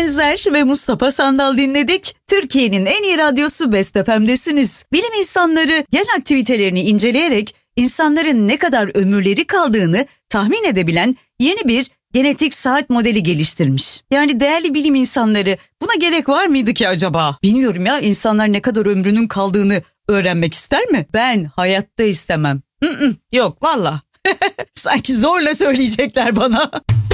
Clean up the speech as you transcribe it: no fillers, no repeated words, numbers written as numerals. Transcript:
Enzer ve Mustafa Sandal dinledik. Türkiye'nin en iyi radyosu Best FM'desiniz. Bilim insanları gen aktivitelerini inceleyerek insanların ne kadar ömürleri kaldığını tahmin edebilen yeni bir genetik saat modeli geliştirmiş. Yani değerli bilim insanları, buna gerek var mıydı ki acaba? Bilmiyorum ya, insanlar ne kadar ömrünün kaldığını öğrenmek ister mi? Ben hayatta istemem. Yok valla. Sanki zorla söyleyecekler bana.